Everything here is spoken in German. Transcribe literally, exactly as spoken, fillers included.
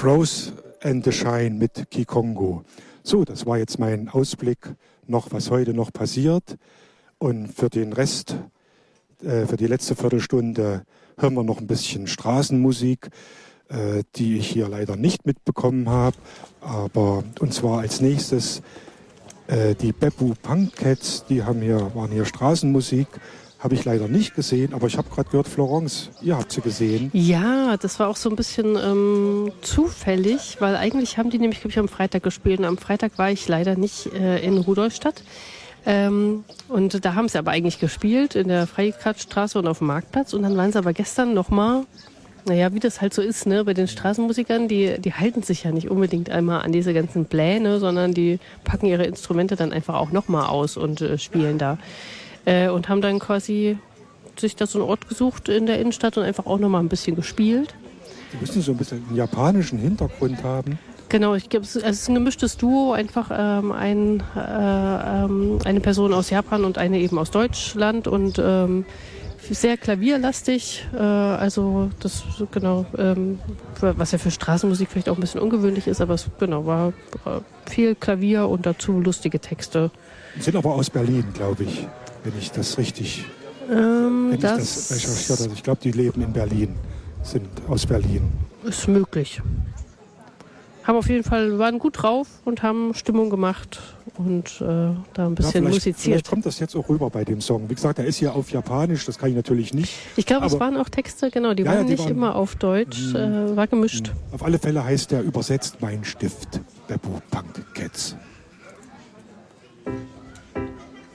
Rose and the Shine mit Kikongo. So, das war jetzt mein Ausblick noch, was heute noch passiert. Und für den Rest, äh, für die letzte Viertelstunde, hören wir noch ein bisschen Straßenmusik, äh, die ich hier leider nicht mitbekommen habe. Aber, und zwar als nächstes äh, die Beppu Punk Cats, die haben hier, waren hier Straßenmusik. Habe ich leider nicht gesehen, aber ich habe gerade gehört, Florence, ihr habt sie gesehen. Ja, das war auch so ein bisschen ähm, zufällig, weil eigentlich haben die nämlich, glaube ich, am Freitag gespielt. Und am Freitag war ich leider nicht äh, in Rudolstadt. Ähm, und da haben sie aber eigentlich gespielt, in der Freikartstraße und auf dem Marktplatz. Und dann waren sie aber gestern nochmal, naja, wie das halt so ist, ne, bei den Straßenmusikern, die, die halten sich ja nicht unbedingt einmal an diese ganzen Pläne, sondern die packen ihre Instrumente dann einfach auch nochmal aus und äh, spielen da. Äh, und haben dann quasi sich da so einen Ort gesucht in der Innenstadt und einfach auch nochmal ein bisschen gespielt. Die müssen so ein bisschen einen japanischen Hintergrund haben. Genau, ich glaube, es ist ein gemischtes Duo, einfach ähm, ein, äh, ähm, eine Person aus Japan und eine eben aus Deutschland und ähm, sehr klavierlastig, äh, also das genau, ähm, was ja für Straßenmusik vielleicht auch ein bisschen ungewöhnlich ist, aber es genau war äh, viel Klavier und dazu lustige Texte. Sind aber aus Berlin, glaube ich, wenn ich das richtig ähm, wenn das ich das recherchiert habe. Ich glaube, die leben in Berlin, sind aus Berlin. Ist möglich. Haben auf jeden Fall, waren gut drauf und haben Stimmung gemacht und äh, da ein bisschen ja, vielleicht, musiziert. Vielleicht kommt das jetzt auch rüber bei dem Song. Wie gesagt, der ist hier auf Japanisch, das kann ich natürlich nicht. Ich glaube, es waren auch Texte, genau, die ja, waren ja, die nicht waren, immer auf Deutsch, äh, war gemischt. Auf alle Fälle heißt der übersetzt Mein Stift, Beppu Punk Cats.